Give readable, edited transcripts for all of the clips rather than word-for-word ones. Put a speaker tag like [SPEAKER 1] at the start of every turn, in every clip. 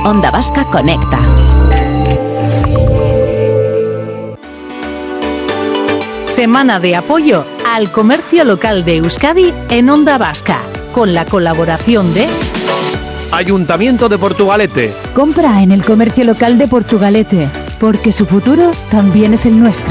[SPEAKER 1] Onda Vasca Conecta. Semana de apoyo al comercio local de Euskadi en Onda Vasca, con la colaboración de
[SPEAKER 2] Ayuntamiento de Portugalete.
[SPEAKER 3] Compra en el comercio local de Portugalete, porque su futuro también es el nuestro.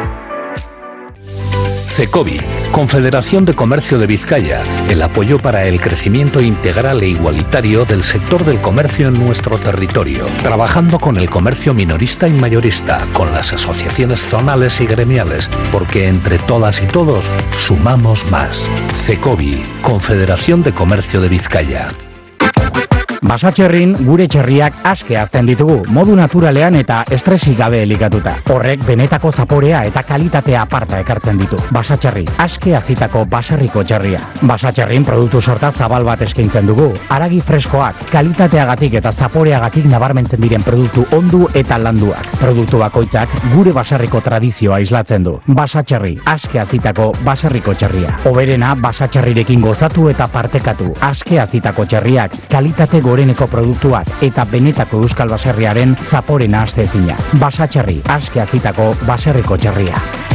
[SPEAKER 4] CECOBI, Confederación de Comercio de Vizcaya, el apoyo para el crecimiento integral e igualitario del sector del comercio en nuestro territorio, trabajando con el comercio minorista y mayorista, con las asociaciones zonales y gremiales, porque entre todas y todos sumamos más. CECOBI, Confederación de Comercio de Vizcaya.
[SPEAKER 5] Basatxerrin gure txerriak aske hazten ditugu, modu naturalean eta estresik gabe elikatuta. Horrek benetako zaporea eta kalitatea aparta ekartzen ditu. Basatxerri, aske hazitako baserriko txerria. Basatxerrin produktu sorta zabal bat eskaintzen dugu. Haragi freskoak, kalitateagatik eta zaporeagatik nabarmentzen diren produktu ondu eta landuak. Produktu bakoitzak gure baserriko tradizioa islatzen du. Basatxerri, aske hazitako baserriko txerria. Hoberena basatxerrirekin gozatu eta partekatu. Aske hazitako txerriak, kalitate goreneko produktuak eta benetako euskal baserriaren zaporena astezina. Basatxerri, aske hazitako baserriko txerria.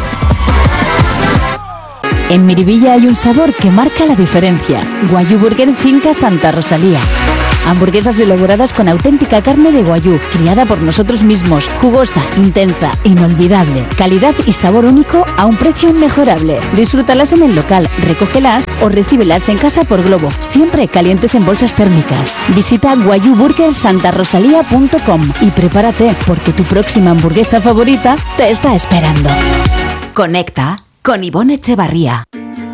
[SPEAKER 3] En Miribilla hay un sabor que marca la diferencia. Guayú Burger Finca Santa Rosalía. Hamburguesas elaboradas con auténtica carne de guayú, criada por nosotros mismos, jugosa, intensa, inolvidable, calidad y sabor único a un precio inmejorable. Disfrútalas en el local, recógelas o recíbelas en casa por globo, siempre calientes en bolsas térmicas. Visita guayuburgersantarosalía.com y prepárate, porque tu próxima hamburguesa favorita te está esperando.
[SPEAKER 1] Conecta con Ivonne Echevarría.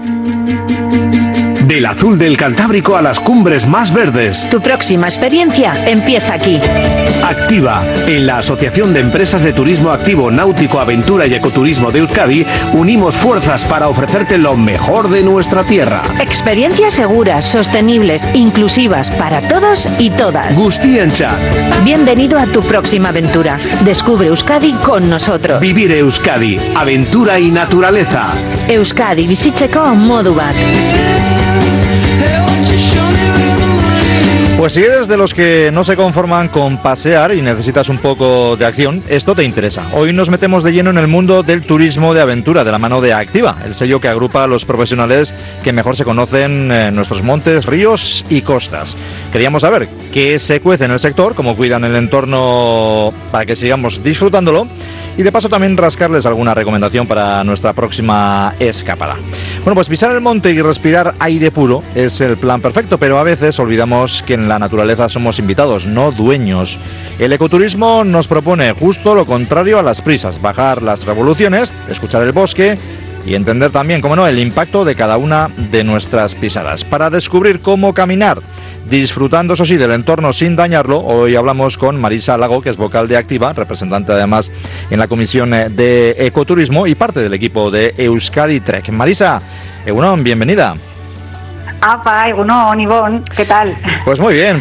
[SPEAKER 2] Del azul del Cantábrico a las cumbres más verdes.
[SPEAKER 6] Tu próxima experiencia empieza aquí.
[SPEAKER 2] Activa, en la Asociación de Empresas de Turismo Activo, Náutico, Aventura y Ecoturismo de Euskadi, unimos fuerzas para ofrecerte lo mejor de nuestra tierra.
[SPEAKER 6] Experiencias seguras, sostenibles, inclusivas para todos y todas.
[SPEAKER 2] Guztientzat.
[SPEAKER 6] Bienvenido a tu próxima aventura. Descubre Euskadi con nosotros.
[SPEAKER 2] Vivir Euskadi, aventura y naturaleza.
[SPEAKER 6] Euskadi bizitzeko modu bat.
[SPEAKER 7] Pues si eres de los que no se conforman con pasear y necesitas un poco de acción, esto te interesa. Hoy nos metemos de lleno en el mundo del turismo de aventura, de la mano de Activa, el sello que agrupa a los profesionales que mejor se conocen en nuestros montes, ríos y costas. Queríamos saber qué se cuece en el sector, cómo cuidan el entorno para que sigamos disfrutándolo, y de paso también rascarles alguna recomendación para nuestra próxima escapada. Bueno, pues pisar el monte y respirar aire puro es el plan perfecto, pero a veces olvidamos que en la naturaleza somos invitados, no dueños. El ecoturismo nos propone justo lo contrario a las prisas: bajar las revoluciones, escuchar el bosque y entender también, cómo no, el impacto de cada una de nuestras pisadas. Para descubrir cómo caminar, disfrutando, eso sí, del entorno sin dañarlo, hoy hablamos con Marisa Lago, que es vocal de Activa, representante además en la Comisión de Ecoturismo y parte del equipo de Euskadi Trek. Marisa, Egunon, bienvenida.
[SPEAKER 8] Apa, Egunon, Ivonne, ¿qué tal?
[SPEAKER 7] Pues muy bien,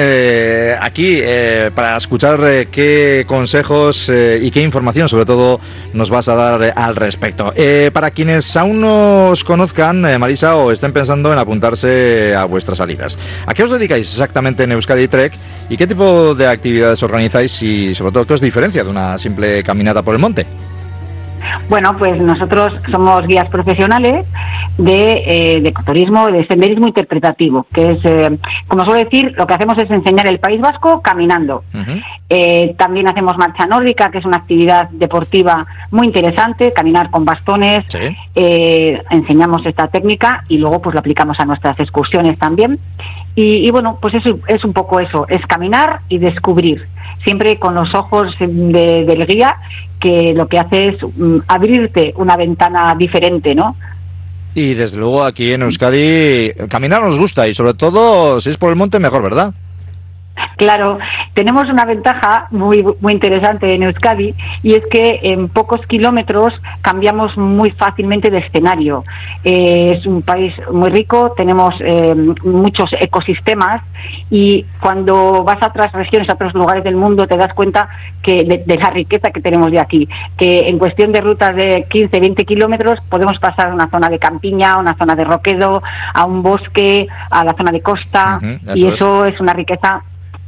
[SPEAKER 7] aquí para escuchar qué consejos y qué información sobre todo nos vas a dar al respecto. Para quienes aún no os conozcan, Marisa, o estén pensando en apuntarse a vuestras salidas, ¿a qué os dedicáis exactamente en Euskadi Trek y qué tipo de actividades organizáis y sobre todo qué os diferencia de una simple caminata por el monte?
[SPEAKER 8] Bueno, pues nosotros somos guías profesionales de ecoturismo, de senderismo interpretativo, que es, como suelo decir, lo que hacemos es enseñar el País Vasco caminando. Uh-huh. También hacemos marcha nórdica, que es una actividad deportiva muy interesante, caminar con bastones. Sí. Enseñamos esta técnica y luego pues lo aplicamos a nuestras excursiones también. Y bueno, pues eso es un poco eso, es caminar y descubrir, siempre con los ojos del guía, que lo que hace es abrirte una ventana diferente, ¿no?
[SPEAKER 7] Y desde luego aquí en Euskadi caminar nos gusta y sobre todo si es por el monte mejor, ¿verdad?
[SPEAKER 8] Claro, tenemos una ventaja muy interesante en Euskadi, y es que en pocos kilómetros cambiamos muy fácilmente de escenario. Es un país muy rico, tenemos muchos ecosistemas, y cuando vas a otras regiones, a otros lugares del mundo, te das cuenta que de la riqueza que tenemos de aquí, que en cuestión de rutas de 15-20 kilómetros podemos pasar a una zona de campiña, a una zona de roquedo, a un bosque, a la zona de costa, y eso es una riqueza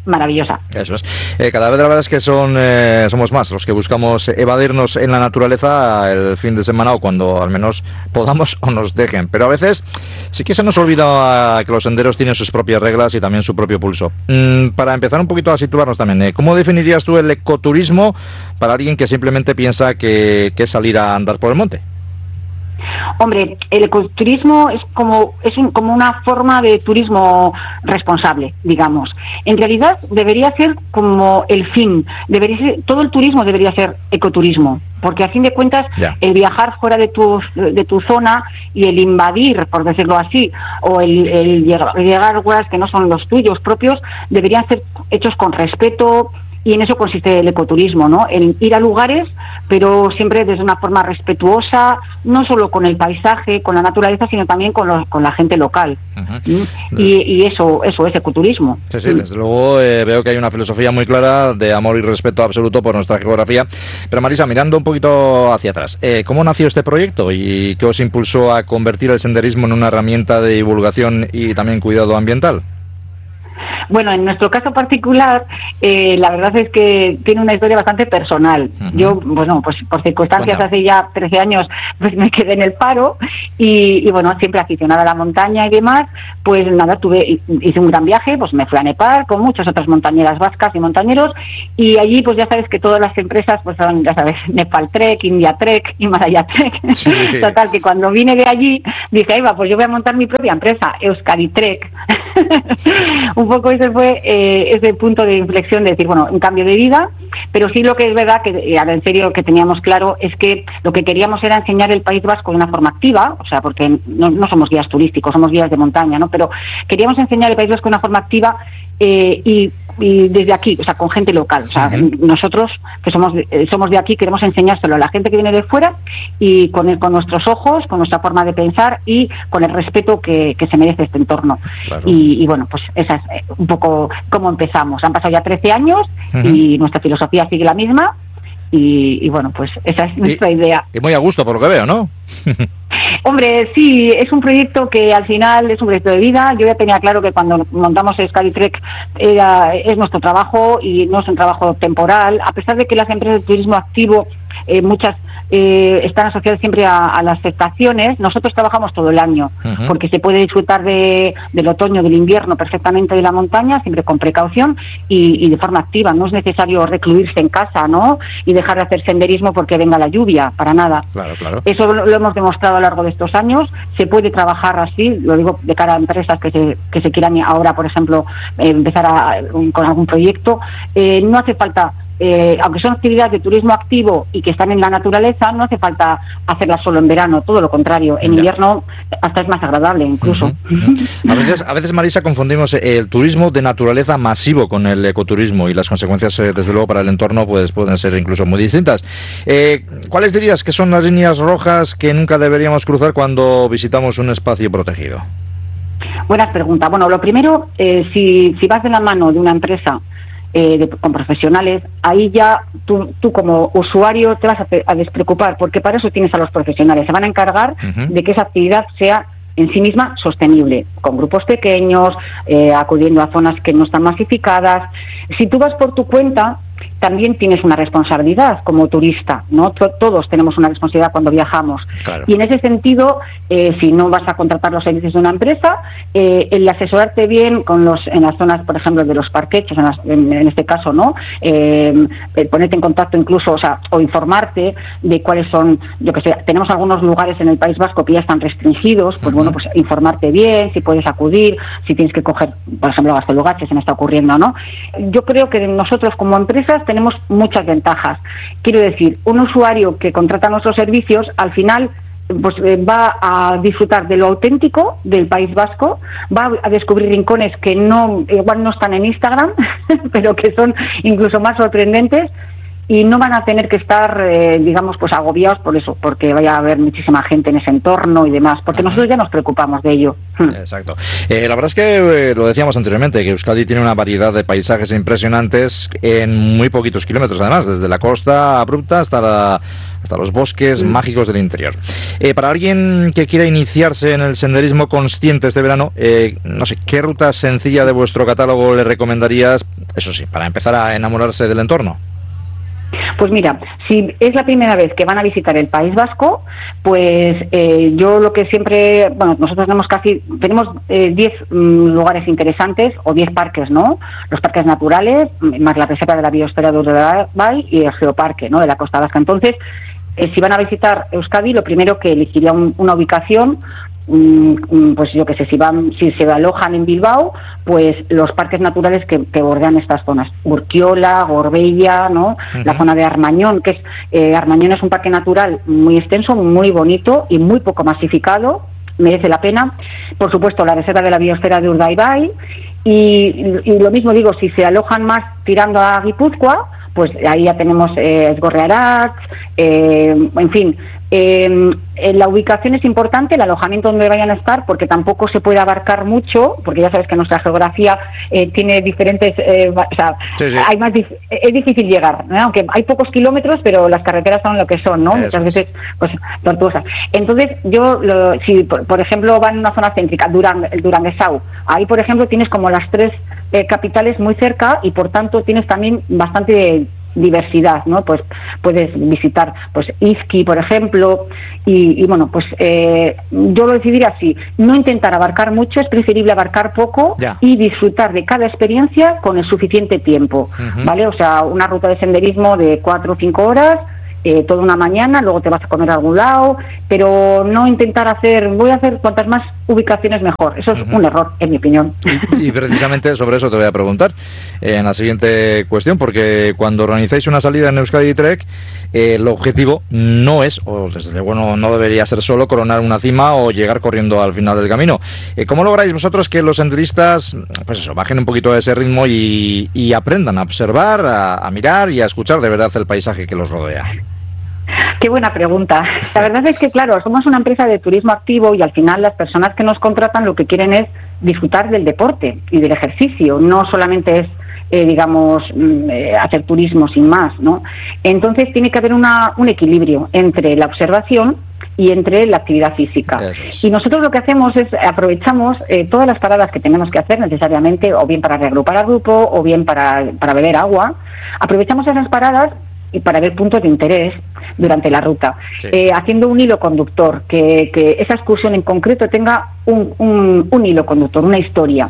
[SPEAKER 8] maravillosa.
[SPEAKER 7] Eso es. Cada vez la verdad es que somos más los que buscamos evadirnos en la naturaleza el fin de semana o cuando al menos podamos o nos dejen. Pero a veces sí que se nos olvida que los senderos tienen sus propias reglas y también su propio pulso. Para empezar un poquito a situarnos también, ¿cómo definirías tú el ecoturismo para alguien que simplemente piensa que es salir a andar por el monte?
[SPEAKER 8] Hombre, el ecoturismo es como una forma de turismo responsable, digamos. En realidad debería ser como el fin, todo el turismo debería ser ecoturismo, porque a fin de cuentas el viajar fuera de tu zona y el invadir, por decirlo así, o el llegar a lugares que no son los tuyos propios, deberían ser hechos con respeto. Y en eso consiste el ecoturismo, ¿no? En ir a lugares, pero siempre desde una forma respetuosa, no solo con el paisaje, con la naturaleza, sino también con la gente local. Y eso es ecoturismo.
[SPEAKER 7] Sí, desde luego veo que hay una filosofía muy clara de amor y respeto absoluto por nuestra geografía. Pero Marisa, mirando un poquito hacia atrás, ¿cómo nació este proyecto y qué os impulsó a convertir el senderismo en una herramienta de divulgación y también cuidado ambiental?
[SPEAKER 8] Bueno, en nuestro caso particular, la verdad es que tiene una historia bastante personal. Yo, bueno, pues por circunstancias hace ya 13 años, pues me quedé en el paro y bueno, siempre aficionada a la montaña y demás, pues nada, hice un gran viaje, pues me fui a Nepal con muchas otras montañeras vascas y montañeros y allí pues ya sabes que todas las empresas pues son, ya sabes, Nepal Trek, India Trek, Himalaya Trek. Sí. Total, que cuando vine de allí dije, ahí va, pues yo voy a montar mi propia empresa, Euskadi Trek. Un poco ese fue ese punto de inflexión de decir, bueno, un cambio de vida, pero sí lo que es verdad, que ahora en serio que teníamos claro, es que lo que queríamos era enseñar el País Vasco de una forma activa, o sea, porque no somos guías turísticos, somos guías de montaña, ¿no? Pero queríamos enseñar el País Vasco de una forma activa y desde aquí, o sea, con gente local, o sea, nosotros que somos de aquí queremos enseñárselo a la gente que viene de fuera y con nuestros ojos, con nuestra forma de pensar y con el respeto que se merece este entorno. Claro. Y bueno, pues esa es un poco cómo empezamos. Han pasado ya 13 años y nuestra filosofía sigue la misma y bueno, pues esa es nuestra idea.
[SPEAKER 7] Y muy a gusto por lo que veo, ¿no?
[SPEAKER 8] Hombre, sí, es un proyecto que al final es un proyecto de vida. Yo ya tenía claro que cuando montamos Euskadi Trek es nuestro trabajo y no es un trabajo temporal, a pesar de que las empresas de turismo activo, muchas están asociadas siempre a las estaciones. Nosotros trabajamos todo el año, porque se puede disfrutar del otoño, del invierno perfectamente de la montaña, siempre con precaución y de forma activa. No es necesario recluirse en casa, ¿no? Y dejar de hacer senderismo porque venga la lluvia, para nada. Claro. Eso lo hemos demostrado a lo largo de estos años. Se puede trabajar así, lo digo de cara a empresas que se quieran ahora, por ejemplo, empezar con algún proyecto. No hace falta, aunque son actividades de turismo activo y que están en la naturaleza, no hace falta hacerlas solo en verano, todo lo contrario. En invierno hasta es más agradable incluso.
[SPEAKER 7] A veces, Marisa, confundimos el turismo de naturaleza masivo con el ecoturismo y las consecuencias, desde luego, para el entorno pues pueden ser incluso muy distintas. ¿Cuáles dirías que son las líneas rojas que nunca deberíamos cruzar cuando visitamos un espacio protegido?
[SPEAKER 8] Buenas preguntas. Bueno, lo primero, si vas de la mano de una empresa con profesionales, ahí ya tú como usuario te vas a despreocupar, porque para eso tienes a los profesionales. Se van a encargar de que esa actividad sea en sí misma sostenible, con grupos pequeños, acudiendo a zonas que no están masificadas. Si tú vas por tu cuenta, también tienes una responsabilidad como turista, ¿no? Todos tenemos una responsabilidad cuando viajamos. Claro. Y en ese sentido, si no vas a contratar los servicios de una empresa, el asesorarte bien en las zonas, por ejemplo, de los parquechos, en este caso, ¿no? Ponerte en contacto incluso, o informarte de cuáles son, yo que sé, tenemos algunos lugares en el País Vasco que ya están restringidos, pues bueno, pues informarte bien, si puedes acudir, si tienes que coger, por ejemplo, Gaztelugatxe, que se me está ocurriendo, ¿no? Yo creo que nosotros como empresas tenemos muchas ventajas. Quiero decir, un usuario que contrata nuestros servicios, al final pues va a disfrutar de lo auténtico del País Vasco, va a descubrir rincones que igual no están en Instagram, pero que son incluso más sorprendentes. Y no van a tener que estar, digamos, pues agobiados por eso, porque vaya a haber muchísima gente en ese entorno y demás, porque nosotros ya nos preocupamos de ello.
[SPEAKER 7] Exacto. La verdad es que lo decíamos anteriormente, que Euskadi tiene una variedad de paisajes impresionantes en muy poquitos kilómetros, además, desde la costa abrupta hasta los bosques mágicos del interior. Para alguien que quiera iniciarse en el senderismo consciente este verano, no sé, ¿qué ruta sencilla de vuestro catálogo le recomendarías eso sí, para empezar a enamorarse del entorno?
[SPEAKER 8] Pues mira, si es la primera vez que van a visitar el País Vasco, pues yo lo que siempre, bueno, nosotros tenemos 10 lugares interesantes, o 10 parques, ¿no? Los parques naturales, más la reserva de la biosfera de Urdaibai y el geoparque, ¿no?, de la Costa Vasca. Entonces, si van a visitar Euskadi, lo primero que elegiría una ubicación, pues yo que sé, si se alojan en Bilbao, pues los parques naturales que bordean estas zonas, Urkiola, Gorbella, ¿no? La zona de Armañón, que es Armañón es un parque natural muy extenso, muy bonito y muy poco masificado, merece la pena. Por supuesto, la reserva de la biosfera de Urdaibai, y lo mismo digo, si se alojan más tirando a Guipúzcoa, pues ahí ya tenemos Esgorrearatz, en fin. La ubicación es importante, el alojamiento donde vayan a estar, porque tampoco se puede abarcar mucho, porque ya sabes que nuestra geografía tiene diferentes, o sea, sí. Es difícil llegar, ¿no? Aunque hay pocos kilómetros, pero las carreteras son lo que son, ¿no? Muchas veces, pues, tortuosas. Entonces, si por ejemplo van a una zona céntrica, el Duranguesau, ahí por ejemplo tienes como las 3 capitales muy cerca, y por tanto tienes también bastante diversidad, ¿no? Pues puedes visitar pues Izki, por ejemplo, y bueno, pues yo lo decidiría así: no intentar abarcar mucho, es preferible abarcar poco y disfrutar de cada experiencia con el suficiente tiempo, ¿vale? O sea, una ruta de senderismo de 4 o 5 horas, toda una mañana, luego te vas a comer a algún lado, pero no intentar voy a hacer cuantas más ubicaciones mejor. Eso es un error, en mi opinión.
[SPEAKER 7] Y precisamente sobre eso te voy a preguntar en la siguiente cuestión, porque cuando organizáis una salida en Euskadi Trek, el objetivo no es, o desde luego no debería ser solo coronar una cima o llegar corriendo al final del camino. ¿Cómo lográis vosotros que los senderistas, pues eso, bajen un poquito de ese ritmo y aprendan a observar, a mirar y a escuchar de verdad el paisaje que los rodea?
[SPEAKER 8] Qué buena pregunta. La verdad es que, claro, somos una empresa de turismo activo, y al final las personas que nos contratan lo que quieren es disfrutar del deporte y del ejercicio. No solamente es, hacer turismo sin más, ¿no? Entonces tiene que haber un equilibrio entre la observación y entre la actividad física. Y nosotros lo que hacemos es aprovechamos todas las paradas que tenemos que hacer necesariamente, o bien para reagrupar al grupo, o bien para beber agua. Aprovechamos esas paradas y para ver puntos de interés durante la ruta, haciendo un hilo conductor, que esa excursión en concreto tenga un hilo conductor, una historia.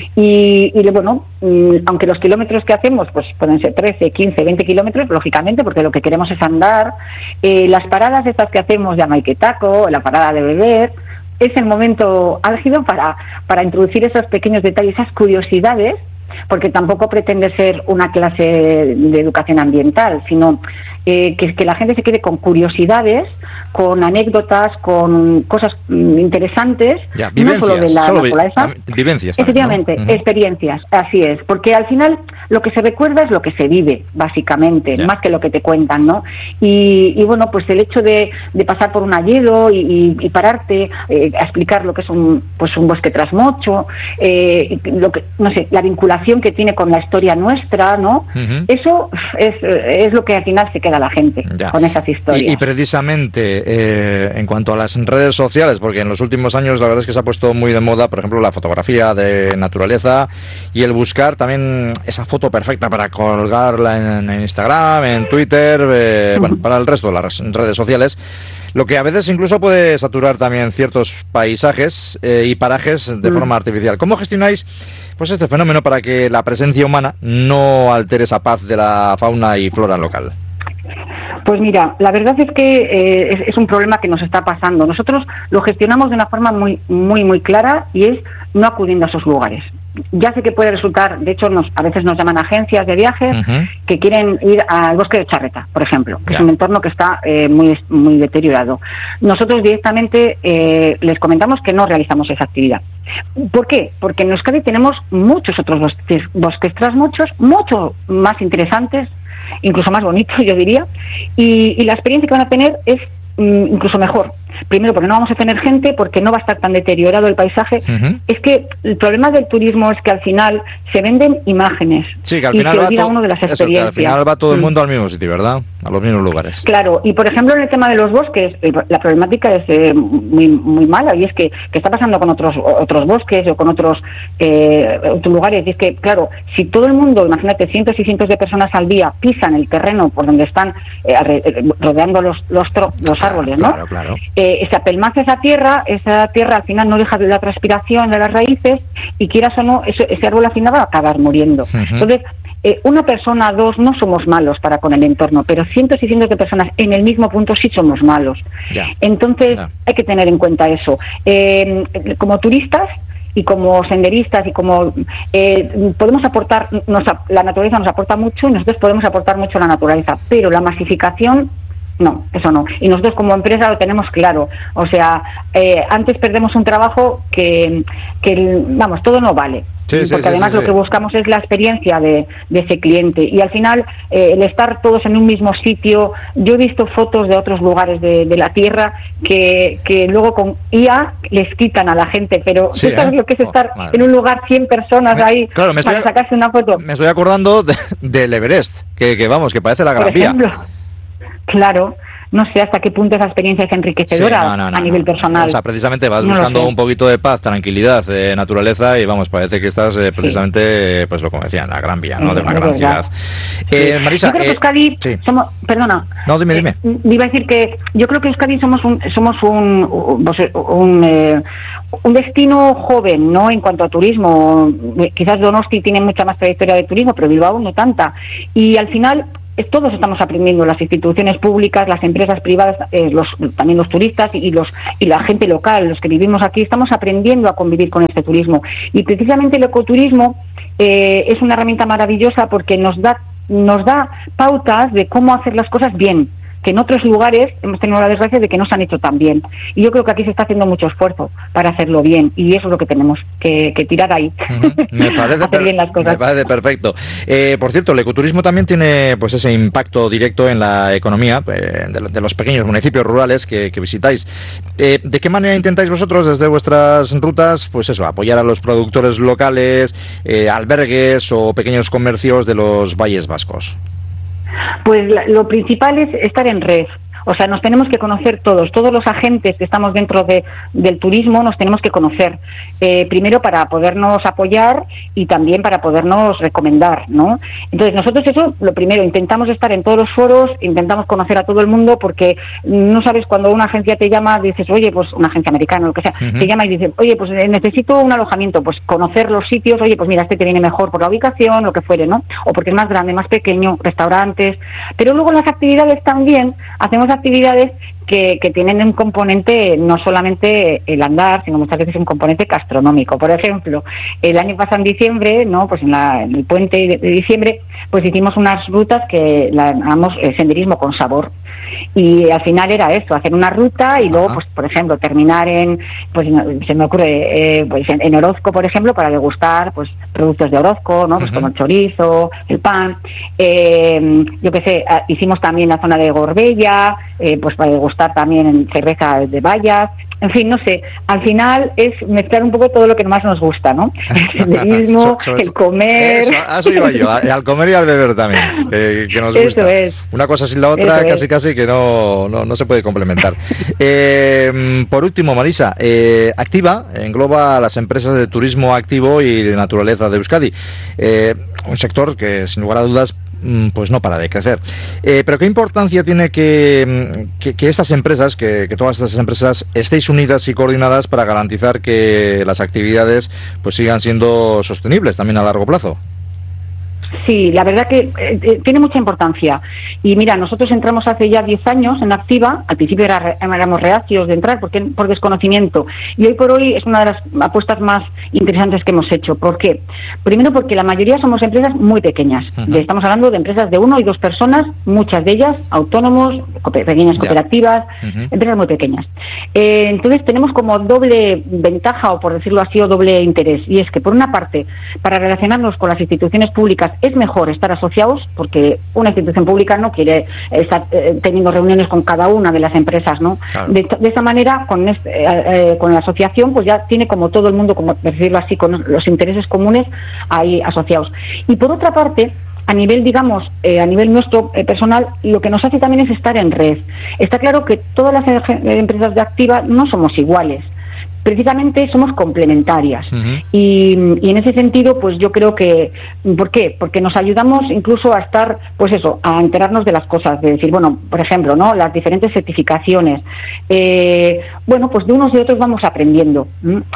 [SPEAKER 8] Y bueno, aunque los kilómetros que hacemos pues pueden ser 13, 15, 20 kilómetros, lógicamente, porque lo que queremos es andar, las paradas estas que hacemos de Amaiketako, la parada de beber, es el momento álgido para introducir esos pequeños detalles, esas curiosidades, porque tampoco pretende ser una clase de educación ambiental, sino que la gente se quede con curiosidades, con anécdotas, con cosas interesantes, no solo de la naturaleza,
[SPEAKER 7] vivencias,
[SPEAKER 8] efectivamente, ¿no? Experiencias, así es, porque al final lo que se recuerda es lo que se vive, básicamente, más que lo que te cuentan, ¿no? Y bueno, pues el hecho de pasar por un alledo y pararte a explicar lo que es un bosque trasmocho, lo que, no sé, la vinculación que tiene con la historia nuestra, ¿no? Eso es lo que al final se queda la gente con esas historias.
[SPEAKER 7] Y precisamente en cuanto a las redes sociales, porque en los últimos años la verdad es que se ha puesto muy de moda, por ejemplo, la fotografía de naturaleza y el buscar también esa foto perfecta para colgarla en Instagram, en Twitter, bueno, para el resto de las redes sociales, lo que a veces incluso puede saturar también ciertos paisajes y parajes de forma artificial. ¿Cómo gestionáis pues este fenómeno para que la presencia humana no altere esa paz de la fauna y flora local?
[SPEAKER 8] Pues mira, la verdad es que es un problema que nos está pasando. Nosotros lo gestionamos de una forma muy, muy, muy clara, y es no acudiendo a esos lugares. Ya sé que puede resultar, de hecho a veces nos llaman agencias de viajes que quieren ir al bosque de Charreta, por ejemplo, que es un entorno que está muy, muy deteriorado. Nosotros directamente les comentamos que no realizamos esa actividad. ¿Por qué? Porque en Euskadi tenemos muchos otros bosques trasmochos, mucho más interesantes, incluso más bonitos, yo diría, y la experiencia que van a tener es incluso mejor. primero porque no vamos a tener gente, porque no va a estar tan deteriorado el paisaje. Es que el problema del turismo es que al final se venden imágenes,
[SPEAKER 7] sí, que al
[SPEAKER 8] y
[SPEAKER 7] final
[SPEAKER 8] se
[SPEAKER 7] va
[SPEAKER 8] olvida uno de las experiencias.
[SPEAKER 7] Al final va todo el mundo al mismo sitio, ¿verdad? A los mismos lugares.
[SPEAKER 8] Claro, y por ejemplo en el tema de los bosques, la problemática es muy mala, y es que está pasando con otros bosques o con otros lugares, y es que, claro, si todo el mundo, imagínate, cientos y cientos de personas al día pisan el terreno por donde están rodeando los árboles, ¿no?
[SPEAKER 7] Claro.
[SPEAKER 8] Se apelmaza esa tierra al final no deja de la transpiración de las raíces, y quieras o no, ese árbol al final va a acabar muriendo. Entonces, una persona, dos, no somos malos para con el entorno, pero cientos y cientos de personas en el mismo punto sí somos malos. Entonces, hay que tener en cuenta eso. Como turistas y como senderistas y como podemos aportar, la naturaleza nos aporta mucho y nosotros podemos aportar mucho a la naturaleza, pero la masificación, no, eso no. Y nosotros como empresa lo tenemos claro. O sea, antes perdemos un trabajo que vamos, todo no vale. Porque además lo que buscamos es la experiencia de ese cliente, y al final el estar todos en un mismo sitio. Yo he visto fotos de otros lugares de la tierra que luego con IA les quitan a la gente, pero ¿tú sabes lo que es estar en un lugar 100 personas ahí para sacarse una foto?
[SPEAKER 7] Me estoy acordando del Everest, que vamos, que parece la Gran Vía.
[SPEAKER 8] Claro, no sé hasta qué punto esa experiencia es enriquecedora a nivel personal.
[SPEAKER 7] O sea, precisamente vas buscando un poquito de paz, tranquilidad, naturaleza, y vamos, parece que estás precisamente, pues lo como decía, en la Gran Vía, ¿no? De una gran ciudad. Marisa,
[SPEAKER 8] yo creo que Euskadi somos, perdona.
[SPEAKER 7] No, dime.
[SPEAKER 8] Iba a decir que yo creo que Euskadi somos un destino joven, ¿no? En cuanto a turismo, quizás Donosti tiene mucha más trayectoria de turismo, pero Bilbao no tanta. Y al final todos estamos aprendiendo, las instituciones públicas, las empresas privadas, también los turistas y la gente local, los que vivimos aquí, estamos aprendiendo a convivir con este turismo. Y precisamente el ecoturismo es una herramienta maravillosa porque nos da pautas de cómo hacer las cosas bien, que en otros lugares hemos tenido la desgracia de que no se han hecho tan bien. Y yo creo que aquí se está haciendo mucho esfuerzo para hacerlo bien, y eso es lo que tenemos que tirar ahí.
[SPEAKER 7] Me parece
[SPEAKER 8] hacer bien las cosas.
[SPEAKER 7] Me parece perfecto. Por cierto, el ecoturismo también tiene pues ese impacto directo en la economía de los pequeños municipios rurales que visitáis. ¿De qué manera intentáis vosotros desde vuestras rutas, pues eso, apoyar a los productores locales, albergues o pequeños comercios de los valles vascos?
[SPEAKER 8] Pues lo principal es estar en red. O sea, nos tenemos que conocer todos los agentes que estamos dentro del turismo nos tenemos que conocer, primero para podernos apoyar y también para podernos recomendar, ¿no? Entonces nosotros eso, lo primero, intentamos estar en todos los foros, intentamos conocer a todo el mundo, porque no sabes, cuando una agencia te llama, dices, oye, pues una agencia americana, lo que sea, te llama y dice, oye, pues necesito un alojamiento, pues conocer los sitios, oye, pues mira, este te viene mejor por la ubicación, lo que fuere, ¿no? O porque es más grande, más pequeño, restaurantes, pero luego en las actividades también hacemos actividades que tienen un componente, no solamente el andar, sino muchas veces un componente gastronómico. Por ejemplo, el año pasado en diciembre, ¿no? Pues en el puente de diciembre, pues hicimos unas rutas que la llamamos senderismo con sabor. Y al final era eso, hacer una ruta y luego, pues por ejemplo, terminar pues se me ocurre, pues en Orozco, por ejemplo, para degustar pues productos de Orozco, ¿no? Pues como el chorizo, el pan. Yo qué sé, hicimos también la zona de Gorbella, pues para degustar también en cerveza de bayas. En fin, no sé, al final es mezclar un poco todo lo que más nos gusta, ¿no? El senderismo, el comer.
[SPEAKER 7] Eso iba yo, al comer y al beber también, que nos gusta.
[SPEAKER 8] Eso es.
[SPEAKER 7] Una cosa sin la otra, casi que no se puede complementar. Por último, Marisa, Activa engloba a las empresas de turismo activo y de naturaleza de Euskadi. Un sector que, sin lugar a dudas, pues no para de crecer. Pero ¿qué importancia tiene que estas empresas, que todas estas empresas estéis unidas y coordinadas para garantizar que las actividades pues sigan siendo sostenibles también a largo plazo?
[SPEAKER 8] Sí, la verdad que tiene mucha importancia. Y mira, nosotros entramos hace ya 10 años en Activa. Al principio éramos reacios de entrar por desconocimiento. Y hoy por hoy es una de las apuestas más interesantes que hemos hecho. ¿Por qué? Primero porque la mayoría somos empresas muy pequeñas. Estamos hablando de empresas de 1 y 2 personas, muchas de ellas autónomos, pequeñas cooperativas, empresas muy pequeñas. Entonces tenemos como doble ventaja, o por decirlo así, o doble interés. Y es que, por una parte, para relacionarnos con las instituciones públicas es mejor estar asociados, porque una institución pública no quiere estar teniendo reuniones con cada una de las empresas, ¿no? Claro. De esa manera, con la asociación, pues ya tiene como todo el mundo, como decirlo así, con los intereses comunes ahí asociados. Y por otra parte, a nivel, digamos, a nivel nuestro personal, lo que nos hace también es estar en red. Está claro que todas las empresas de Activa no somos iguales. Precisamente somos complementarias. Uh-huh. Y en ese sentido, pues yo creo que, ¿por qué? Porque nos ayudamos incluso a estar, pues eso, a enterarnos de las cosas, de decir, bueno, por ejemplo, ¿no? Las diferentes certificaciones, bueno, pues de unos y de otros vamos aprendiendo.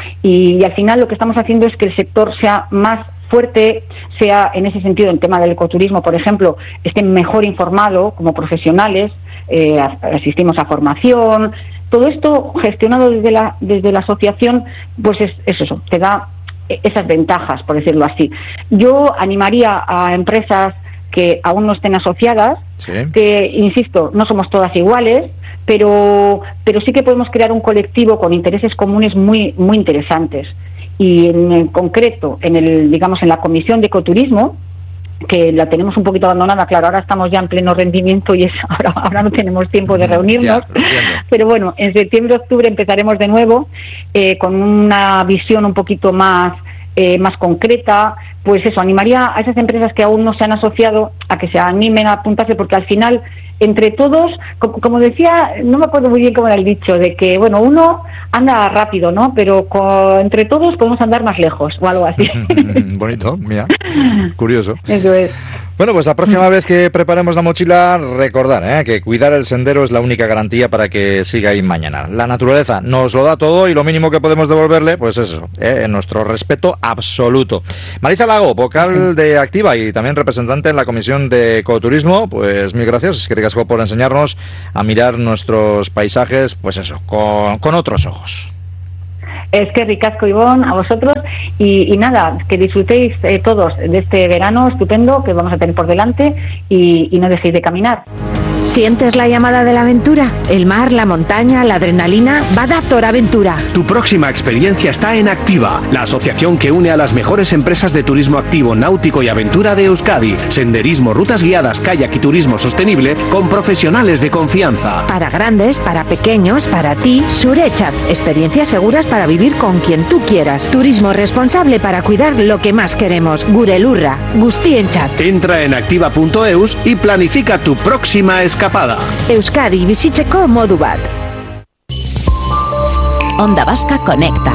[SPEAKER 8] Y al final lo que estamos haciendo es que el sector sea más fuerte, sea en ese sentido, en tema del ecoturismo, por ejemplo, esté mejor informado como profesionales, asistimos a formación. Todo esto gestionado desde la asociación, pues es eso, te da esas ventajas, por decirlo así. Yo animaría a empresas que aún no estén asociadas, sí, que, insisto, no somos todas iguales, pero sí que podemos crear un colectivo con intereses comunes muy, muy interesantes. Y en concreto, en la Comisión de Ecoturismo, que la tenemos un poquito abandonada, claro, ahora estamos ya en pleno rendimiento y ahora no tenemos tiempo de reunirnos, pero bueno, en septiembre, octubre empezaremos de nuevo con una visión un poquito más concreta. Pues eso, animaría a esas empresas que aún no se han asociado a que se animen a apuntarse, porque al final, entre todos, como decía, no me acuerdo muy bien cómo era el dicho, de que, bueno, uno anda rápido, ¿no? Pero entre todos podemos andar más lejos, o algo así.
[SPEAKER 7] Bonito, mira, curioso.
[SPEAKER 8] Eso es.
[SPEAKER 7] Bueno, pues la próxima vez que preparemos la mochila, recordar que cuidar el sendero es la única garantía para que siga ahí mañana. La naturaleza nos lo da todo y lo mínimo que podemos devolverle, pues eso, nuestro respeto absoluto. Marisa Lago, vocal de Activa y también representante en la Comisión de Ecoturismo, pues mil gracias, es que ricasco por enseñarnos a mirar nuestros paisajes, pues eso, con otros ojos.
[SPEAKER 8] Es que ricasco, Ivonne, a vosotros, y nada, que disfrutéis todos de este verano estupendo que vamos a tener por delante y no dejéis de caminar.
[SPEAKER 6] ¿Sientes la llamada de la aventura? El mar, la montaña, la adrenalina. Badator Aventura.
[SPEAKER 2] Tu próxima experiencia está en Activa, la asociación que une a las mejores empresas de turismo activo, náutico y aventura de Euskadi. Senderismo, rutas guiadas, kayak y turismo sostenible con profesionales de confianza.
[SPEAKER 6] Para grandes, para pequeños, para ti, Surechat. Experiencias seguras para vivir con quien tú quieras. Turismo responsable para cuidar lo que más queremos. Gurelurra. Guztienchat.
[SPEAKER 2] Entra en activa.eus y planifica tu próxima escapada.
[SPEAKER 6] Euskadi bizitzeko modu bat.
[SPEAKER 3] Onda Vasca conecta.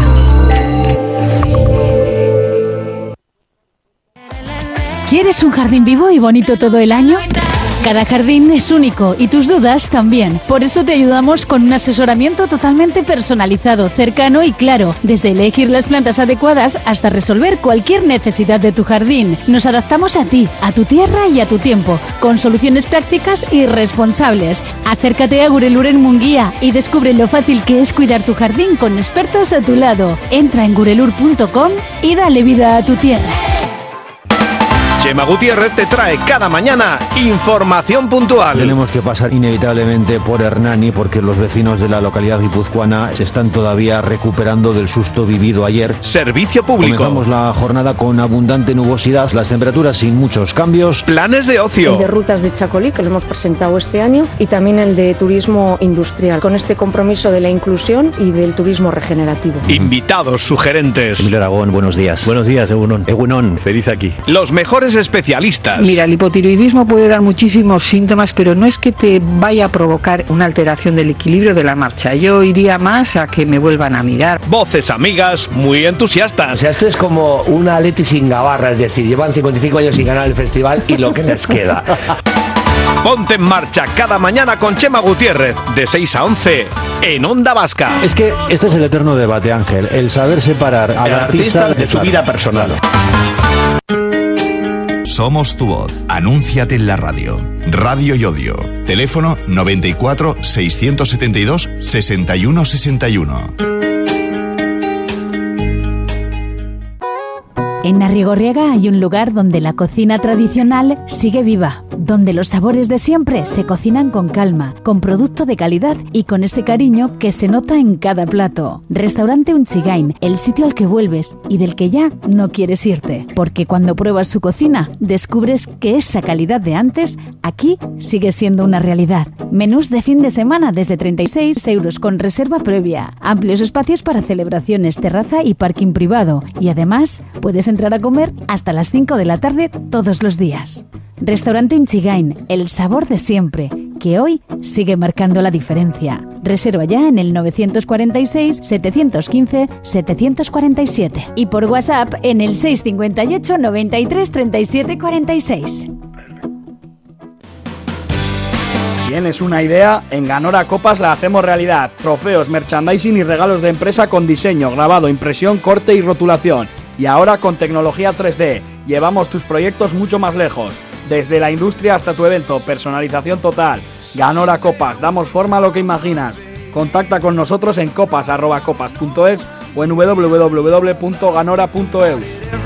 [SPEAKER 3] ¿Quieres un jardín vivo y bonito todo el año? Cada jardín es único y tus dudas también. Por eso te ayudamos con un asesoramiento totalmente personalizado, cercano y claro. Desde elegir las plantas adecuadas hasta resolver cualquier necesidad de tu jardín. Nos adaptamos a ti, a tu tierra y a tu tiempo, con soluciones prácticas y responsables. Acércate a Gurelur en Munguía y descubre lo fácil que es cuidar tu jardín con expertos a tu lado. Entra en gurelur.com y dale vida a tu tierra.
[SPEAKER 2] Chema Gutiérrez te trae cada mañana información puntual.
[SPEAKER 9] Tenemos que pasar inevitablemente por Hernani porque los vecinos de la localidad guipuzcoana se están todavía recuperando del susto vivido ayer.
[SPEAKER 2] Servicio público.
[SPEAKER 9] Comenzamos la jornada con abundante nubosidad, las temperaturas sin muchos cambios.
[SPEAKER 2] Planes de ocio.
[SPEAKER 10] El de rutas de Chacolí, que lo hemos presentado este año, y también el de turismo industrial, con este compromiso de la inclusión y del turismo regenerativo.
[SPEAKER 2] Invitados sugerentes.
[SPEAKER 9] Emilio Aragón, buenos días.
[SPEAKER 11] Buenos días, Egunon.
[SPEAKER 9] Egunon,
[SPEAKER 11] feliz aquí.
[SPEAKER 2] Los mejores especialistas.
[SPEAKER 12] Mira, el hipotiroidismo puede dar muchísimos síntomas, pero no es que te vaya a provocar una alteración del equilibrio de la marcha. Yo iría más a que me vuelvan a mirar.
[SPEAKER 2] Voces amigas muy entusiastas.
[SPEAKER 11] O sea, esto es como una Atleti sin gabarra, es decir, llevan 55 años sin ganar el festival y lo que les queda.
[SPEAKER 2] Ponte en marcha cada mañana con Chema Gutiérrez, de 6 a 11, en Onda Vasca.
[SPEAKER 9] Es que este es el eterno debate, Ángel, el saber separar al artista
[SPEAKER 2] de su vida personal.
[SPEAKER 13] Somos tu voz. Anúnciate en la radio. Radio Yodio. Teléfono 94 672 61 61.
[SPEAKER 3] En Arrigorriaga hay un lugar donde la cocina tradicional sigue viva, donde los sabores de siempre se cocinan con calma, con producto de calidad y con ese cariño que se nota en cada plato. Restaurante Unchigain, el sitio al que vuelves y del que ya no quieres irte, porque cuando pruebas su cocina descubres que esa calidad de antes aquí sigue siendo una realidad. Menús de fin de semana desde 36 euros con reserva previa, amplios espacios para celebraciones, terraza y parking privado, y además puedes entrar a comer hasta las 5 de la tarde todos los días. Restaurante Unchigain, el sabor de siempre, que hoy sigue marcando la diferencia. Reserva ya en el 946-715-747 y por WhatsApp en el 658 93 37 46.
[SPEAKER 14] ¿Tienes una idea? En Ganora Copas la hacemos realidad. Trofeos, merchandising y regalos de empresa con diseño, grabado, impresión, corte y rotulación. Y ahora con tecnología 3D. Llevamos tus proyectos mucho más lejos. Desde la industria hasta tu evento, personalización total. Ganora Copas, damos forma a lo que imaginas. Contacta con nosotros en copas@copas.es o en www.ganora.eus.